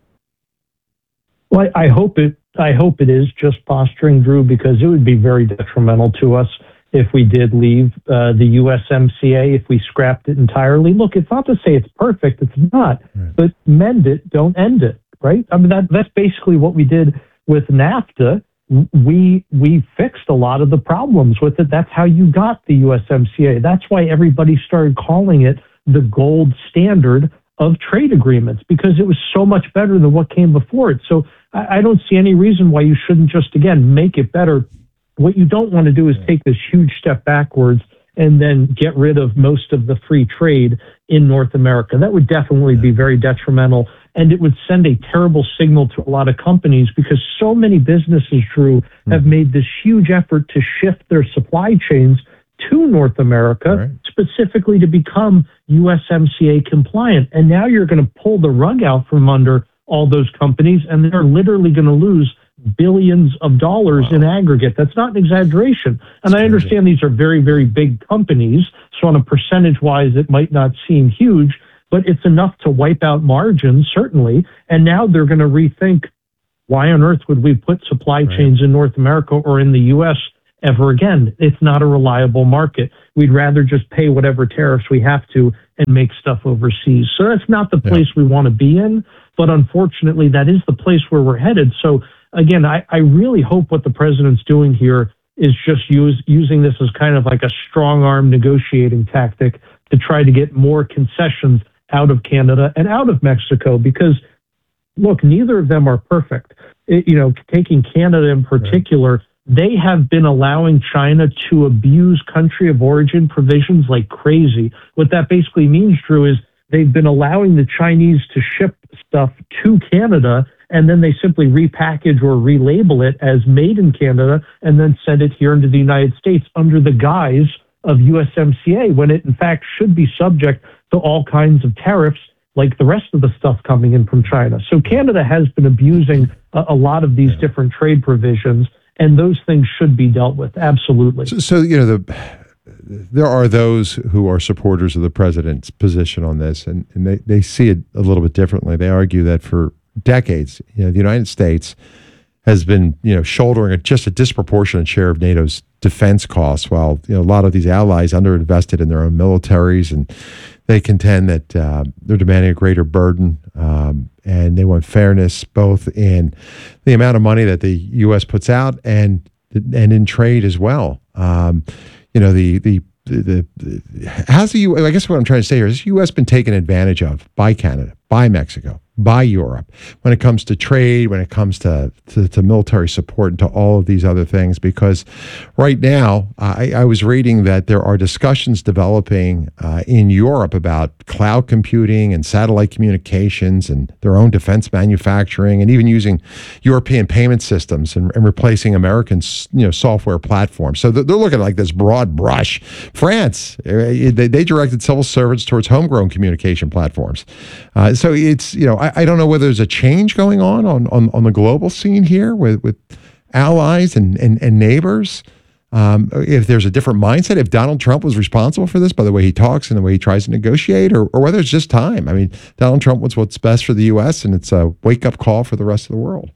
Well, I hope it. I hope it is just posturing, Drew, because it would be very detrimental to us if we did leave uh, the U S M C A, if we scrapped it entirely. Look, it's not to say it's perfect. It's not. Right. But mend it, don't end it, right? I mean, that, that's basically what we did with NAFTA. We we fixed a lot of the problems with it. That's how you got the U S M C A. That's why everybody started calling it the gold standard of trade agreements, because it was so much better than what came before it. So I, I don't see any reason why you shouldn't just, again, make it better. What you don't want to do is take this huge step backwards and then get rid of most of the free trade in North America. That would definitely be very detrimental, and it would send a terrible signal to a lot of companies, because so many businesses, Drew, have made this huge effort to shift their supply chains to North America, right, specifically to become U S M C A compliant. And now you're going to pull the rug out from under all those companies, and they're literally going to lose billions of dollars wow. in aggregate. That's not an exaggeration. And That's I understand crazy. These are very, very big companies, so on a percentage-wise, it might not seem huge, but it's enough to wipe out margins, certainly. And now they're going to rethink why on earth would we put supply right. chains in North America or in the U S ever again? It's not a reliable market. We'd rather just pay whatever tariffs we have to and make stuff overseas. So that's not the place yeah. we want to be in. But unfortunately, that is the place where we're headed. So again, I, I really hope what the president's doing here is just use, using this as kind of like a strong arm negotiating tactic to try to get more concessions out of Canada and out of Mexico. Because, look, neither of them are perfect. It, you know, taking Canada in particular, right. they have been allowing China to abuse country of origin provisions like crazy. What that basically means, Drew, is they've been allowing the Chinese to ship stuff to Canada, and then they simply repackage or relabel it as made in Canada and then send it here into the United States under the guise of U S M C A, when it in fact should be subject to all kinds of tariffs like the rest of the stuff coming in from China. So Canada has been abusing a, a lot of these yeah. different trade provisions, and those things should be dealt with. Absolutely. So, so you know, the there are those who are supporters of the president's position on this, and, and they, they see it a little bit differently. They argue that for decades, you know, the United States has been, you know, shouldering a, just a disproportionate share of NATO's defense costs, while, you know, a lot of these allies underinvested in their own militaries, and they contend that uh, they're demanding a greater burden, um, and they want fairness both in the amount of money that the U S puts out and and in trade as well. Um, you know, the the the, the has the U S, I guess what I'm trying to say here is the U S been taken advantage of by Canada, by Mexico, by Europe, when it comes to trade, when it comes to, to, to military support, and to all of these other things. Because right now, I, I was reading that there are discussions developing uh, in Europe about cloud computing and satellite communications and their own defense manufacturing, and even using European payment systems and, and replacing American, you know, software platforms. So they're, they're looking at like this broad brush. France, they, they directed civil servants towards homegrown communication platforms. Uh, so it's, you know, I, I don't know whether there's a change going on on, on, on the global scene here with, with allies and, and, and neighbors. Um, if there's a different mindset, if Donald Trump was responsible for this by the way he talks and the way he tries to negotiate, or, or whether it's just time. I mean, Donald Trump wants what's best for the U S, and it's a wake-up call for the rest of the world.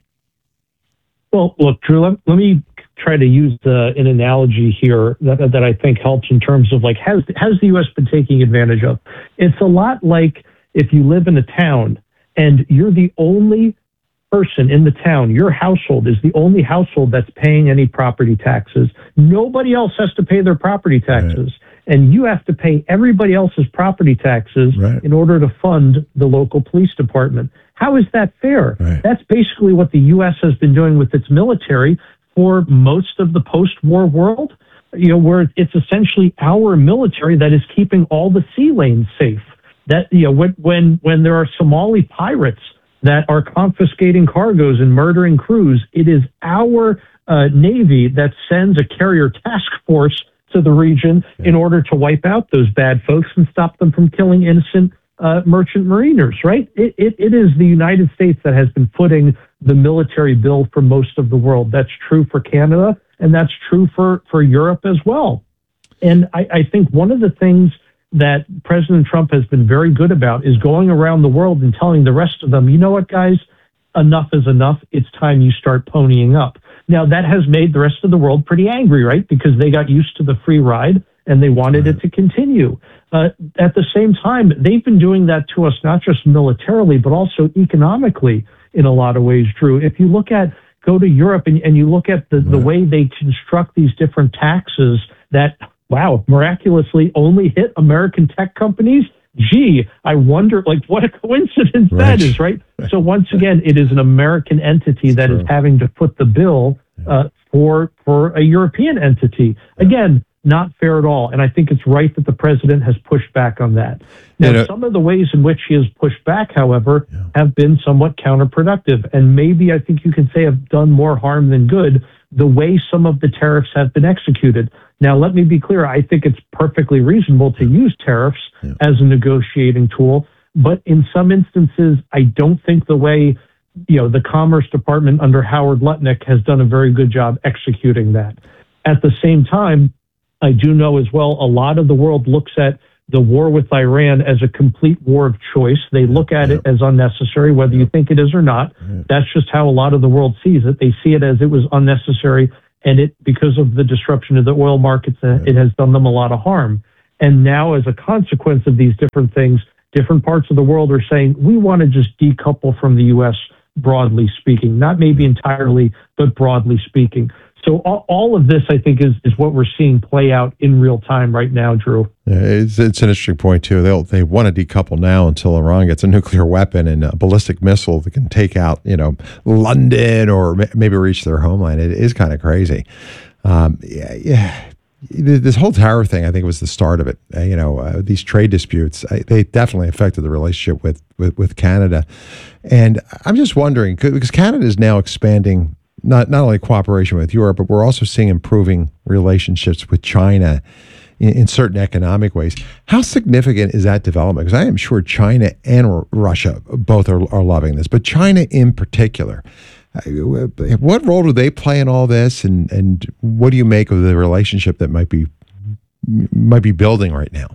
Well, look, Drew, let, let me try to use the, an analogy here that, that I think helps in terms of like, has, has the U S been taking advantage of? It's a lot like if you live in a town and you're the only person in the town, your household is the only household that's paying any property taxes. Nobody else has to pay their property taxes. Right. And you have to pay everybody else's property taxes right. in order to fund the local police department. How is that fair? Right. That's basically what the U S has been doing with its military for most of the post-war world, you know, where it's essentially our military that is keeping all the sea lanes safe. That, you know, when when when there are Somali pirates that are confiscating cargoes and murdering crews, it is our uh, Navy that sends a carrier task force to the region in order to wipe out those bad folks and stop them from killing innocent uh, merchant mariners, right? It, it, it is the United States that has been footing the military bill for most of the world. That's true for Canada, and that's true for, for Europe as well. And I, I think one of the things that President Trump has been very good about is going around the world and telling the rest of them, you know what, guys, enough is enough. It's time you start ponying up. Now, that has made the rest of the world pretty angry, right? Because they got used to the free ride and they wanted it to continue. Uh, at the same time, they've been doing that to us, not just militarily, but also economically in a lot of ways, Drew. If you look at, go to Europe and, and you look at the, the way they construct these different taxes that, wow, miraculously only hit American tech companies. Gee, I wonder, like, what a coincidence right. that is, right? So once again, it is an American entity that is having to foot the bill uh, for for a European entity. Again, not fair at all. And I think it's right that the president has pushed back on that. Now, you know, some of the ways in which he has pushed back, however, yeah. have been somewhat counterproductive. And maybe I think you could say have done more harm than good the way some of the tariffs have been executed. Now, let me be clear. I think it's perfectly reasonable to use tariffs yeah. as a negotiating tool. But in some instances, I don't think the way, you know, the Commerce Department under Howard Lutnick has done a very good job executing that. At the same time, I do know as well, a lot of the world looks at the war with Iran as a complete war of choice. They look at it as unnecessary, whether you think it is or not. That's just how a lot of the world sees it. They see it as it was unnecessary, and it, because of the disruption of the oil markets, it has done them a lot of harm. And now, as a consequence of these different things, different parts of the world are saying, we want to just decouple from the U S, broadly speaking, not maybe entirely, but broadly speaking. So all, all of this, I think, is, is what we're seeing play out in real time right now, Drew. Yeah, it's, it's an interesting point, too. They'll, they want to decouple now until Iran gets a nuclear weapon and a ballistic missile that can take out, you know, London or maybe reach their homeland. It is kind of crazy. Um, yeah, yeah. This whole tower thing, I think, was the start of it. Uh, you know, uh, these trade disputes, I, they definitely affected the relationship with, with, with Canada. And I'm just wondering, because Canada is now expanding not, not only cooperation with Europe, but we're also seeing improving relationships with China in, in certain economic ways. How significant is that development? Because I am sure China and R- Russia both are, are loving this, but China in particular. What role do they play in all this, and, and what do you make of the relationship that might be might be building right now?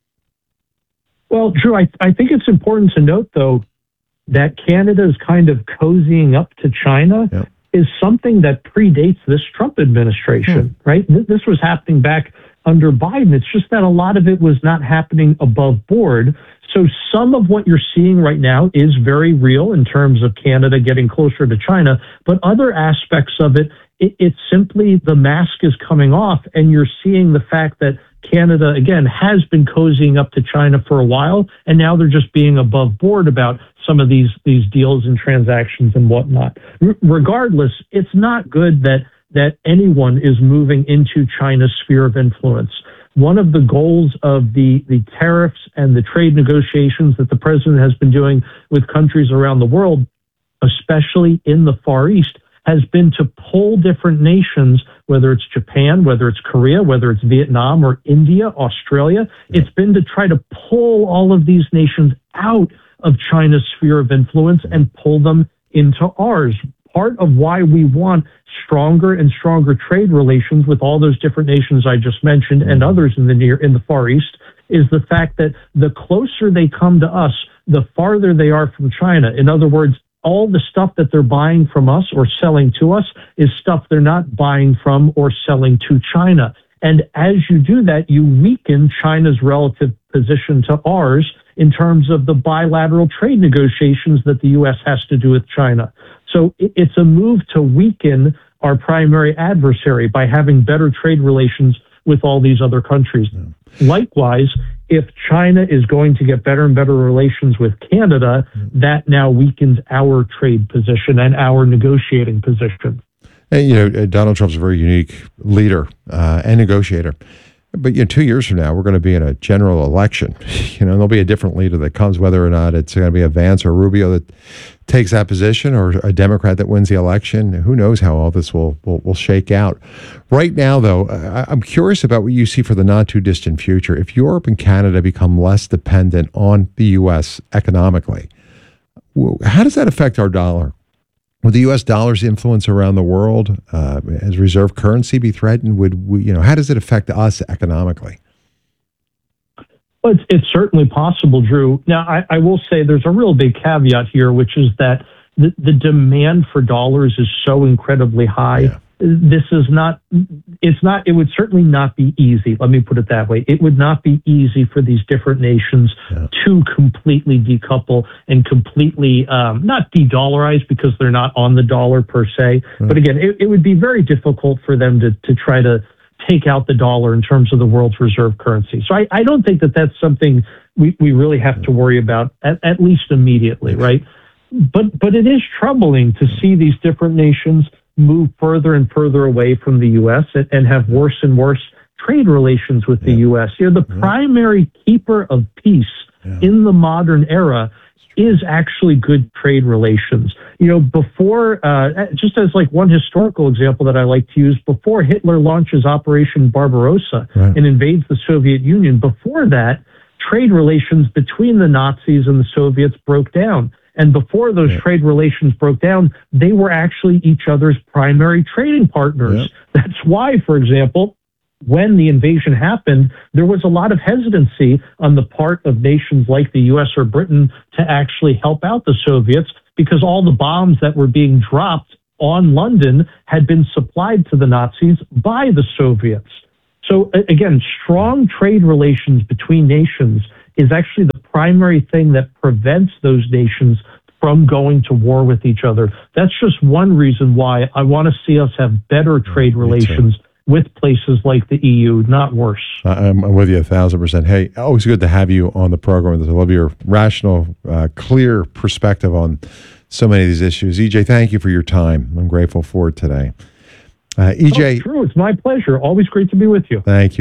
Well, Drew, I, I think it's important to note, though, that Canada's kind of cozying up to China yep. is something that predates this Trump administration, hmm. right? This was happening back under Biden. It's just that a lot of it was not happening above board. So some of what you're seeing right now is very real in terms of Canada getting closer to China, but other aspects of it, it, it's simply the mask is coming off, and you're seeing the fact that Canada, again, has been cozying up to China for a while, and now they're just being above board about some of these, these deals and transactions and whatnot. R- regardless, it's not good that, that anyone is moving into China's sphere of influence. One of the goals of the, the tariffs and the trade negotiations that the president has been doing with countries around the world, especially in the Far East, has been to pull different nations, whether it's Japan, whether it's Korea, whether it's Vietnam or India, Australia. It's been to try to pull all of these nations out of China's sphere of influence and pull them into ours. Part of why we want stronger and stronger trade relations with all those different nations I just mentioned and others in the near in the Far East is the fact that the closer they come to us, the farther they are from China. In other words, all the stuff that they're buying from us or selling to us is stuff they're not buying from or selling to China. And as you do that, you weaken China's relative position to ours in terms of the bilateral trade negotiations that the U S has to do with China. So it's a move to weaken our primary adversary by having better trade relations with all these other countries. Yeah. Likewise, if China is going to get better and better relations with Canada, mm-hmm. that now weakens our trade position and our negotiating position. And, you know, Donald Trump's a very unique leader uh, and negotiator. But you know, two years from now, we're going to be in a general election. You know, there'll be a different leader that comes, whether or not it's going to be a Vance or Rubio that takes that position, or a Democrat that wins the election. Who knows how all this will will, will shake out? Right now, though, I, I'm curious about what you see for the not too distant future. If Europe and Canada become less dependent on the U S economically, how does that affect our dollar? Would the U S dollar's influence around the world uh, as reserve currency be threatened? Would we, you know, how does it affect us economically? Well, it's, it's certainly possible, Drew. Now, I, I will say there's a real big caveat here, which is that the, the demand for dollars is so incredibly high. Yeah. This is not, it's not, it would certainly not be easy. Let me put it that way. It would not be easy for these different nations yeah. to completely decouple and completely, um, not de-dollarize because they're not on the dollar per se. Right. But again, it, it would be very difficult for them to, to try to take out the dollar in terms of the world's reserve currency. So I, I don't think that that's something we, we really have to worry about, at, at least immediately, right? But, but it is troubling to see these different nations move further and further away from the U S and, and have worse and worse trade relations with the yeah. U S. You know, the yeah. primary keeper of peace yeah. in the modern era is actually good trade relations. You know, before, uh, just as like one historical example that I like to use, before Hitler launches Operation Barbarossa right. and invades the Soviet Union, before that, trade relations between the Nazis and the Soviets broke down. And before those yeah. trade relations broke down, they were actually each other's primary trading partners. Yeah. That's why, for example, when the invasion happened, there was a lot of hesitancy on the part of nations like the U S or Britain to actually help out the Soviets because all the bombs that were being dropped on London had been supplied to the Nazis by the Soviets. So again, strong trade relations between nations is actually the primary thing that prevents those nations from going to war with each other. That's just one reason why I want to see us have better trade relations with places like the E U, not worse. I'm, I'm with you a thousand percent. Hey, always good to have you on the program. I love your rational, uh, clear perspective on so many of these issues. E J, thank you for your time. I'm grateful for it today. Uh, E J. Oh, true. It's my pleasure. Always great to be with you. Thank you.